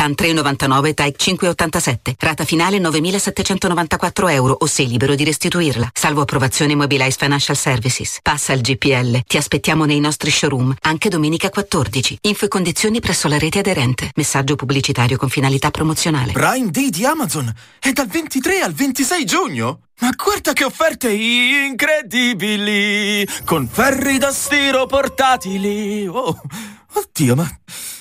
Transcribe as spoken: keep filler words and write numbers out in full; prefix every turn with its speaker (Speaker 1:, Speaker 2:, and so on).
Speaker 1: T A N tre virgola novantanove, T A E cinque virgola ottantasette. Rata finale novemilasettecentonovantaquattro euro o sei libero di restituirla. Salvo approvazione Mobilize Financial Services. Passa al G P L. Ti aspettiamo nei nostri showroom, anche domenica quattordici. Info e condizioni presso la rete aderente. Messaggio pubblicitario con finalità promozionale.
Speaker 2: Prime Day di Amazon è dal ventitré al ventisei giugno. Ma guarda che offerte incredibili! Con ferri da stiro portatili. Oh, oddio, ma